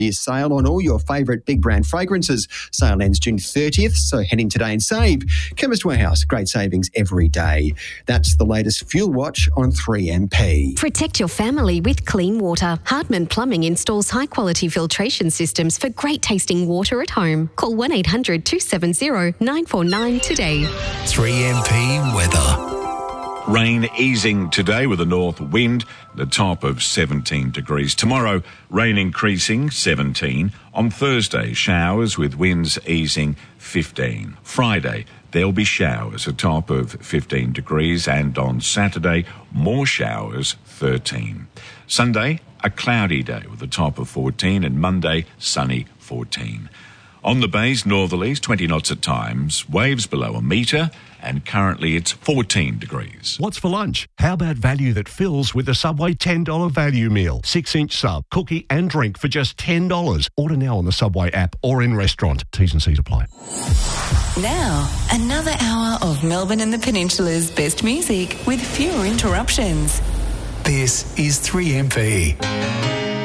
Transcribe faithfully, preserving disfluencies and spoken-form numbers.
Your sale on all your favourite big brand fragrances. Sale ends June thirtieth, so head in today and save. Chemist Warehouse, great savings every day. That's the latest Fuel Watch on three M P. Protect your family with clean water. Hardman Plumbing installs high-quality filtration systems for great-tasting water at home. Call one eight hundred two seven zero nine four nine today. three M P weather. Rain easing today with a north wind, the top of seventeen degrees. Tomorrow, rain increasing, seventeen. On Thursday, showers with winds easing, fifteen. Friday, there'll be showers, a top of fifteen degrees. And on Saturday, more showers, thirteen. Sunday, a cloudy day with a top of fourteen. And Monday, sunny, fourteen. On the bays, northerlies, twenty knots at times, waves below a metre, and currently it's fourteen degrees. What's for lunch? How about value that fills with a Subway ten dollars value meal? six inch sub, cookie and drink for just ten dollars. Order now on the Subway app or in restaurant. T's and C's apply. Now, another hour of Melbourne and the Peninsula's best music with fewer interruptions. This is three M P.